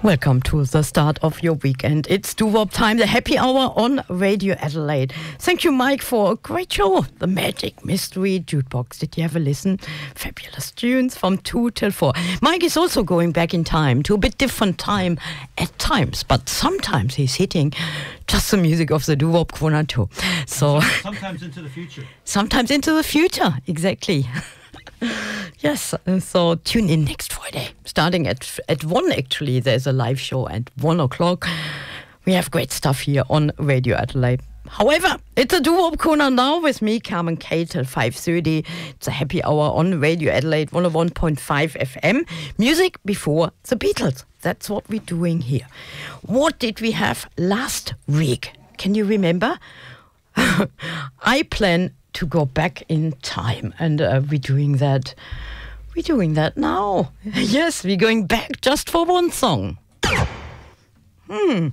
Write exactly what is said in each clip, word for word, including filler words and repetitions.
Welcome to the start of your weekend. It's doo-wop time, the happy hour on Radio Adelaide. Thank you, Mike, for a great show. The Magic Mystery Jukebox. Did you ever listen? Fabulous tunes from two till four. Mike is also going back in time to a bit different time at times, but sometimes he's hitting just the music of the doo-wop corner too. So sometimes into the future. Sometimes into the future, exactly. Yes, so tune in next Friday. Starting at at one, actually, there's a live show at one o'clock. We have great stuff here on Radio Adelaide. However, it's a doo-wop corner now with me, Carmen Kay, till five thirty. It's a happy hour on Radio Adelaide, one oh one point five F M. Music before the Beatles. That's what we're doing here. What did we have last week? Can you remember? I plan to go back in time, and uh, we're doing that. We're doing that now. Yes, we're going back just for one song. Hmm.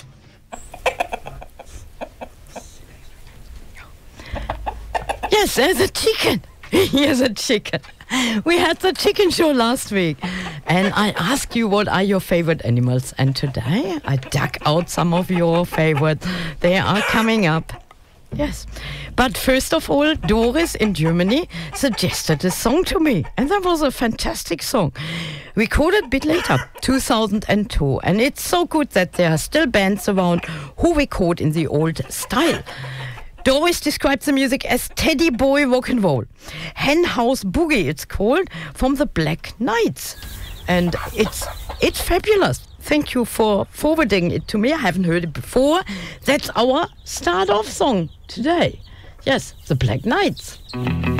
Yes, there's a chicken. Here's a chicken. We had the chicken show last week, and I asked you what are your favorite animals, and today I dug out some of your favorites. They are coming up. Yes. But first of all, Doris in Germany suggested a song to me. And that was a fantastic song. Recorded a bit later, two thousand two. And it's so good that there are still bands around who record in the old style. Doris describes the music as Teddy Boy Rock and Roll. Hen House Boogie, it's called, from the Black Knights. And it's it's fabulous. Thank you for forwarding it to me. I haven't heard it before. That's our start-off song today. Yes, the Black Knights.